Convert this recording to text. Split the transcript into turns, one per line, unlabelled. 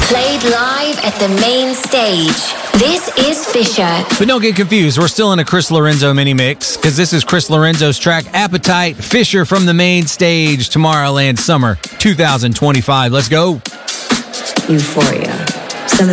Played live at the main stage. This is Fisher.
But don't get confused. We're still in a Chris Lorenzo mini mix because this is Chris Lorenzo's track Appetite, Fisher from the main stage, Tomorrowland Summer 2025. Let's go.
Euphoria.